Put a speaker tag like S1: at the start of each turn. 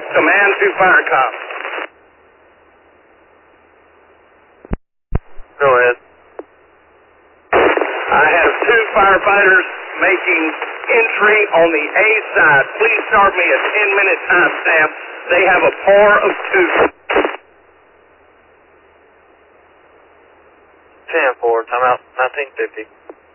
S1: Command to fire cop.
S2: Go ahead.
S1: I have 2 firefighters making entry on the A side. Please start me a 10-minute timestamp. They have a par of 2.
S2: 10-4, timeout 1950.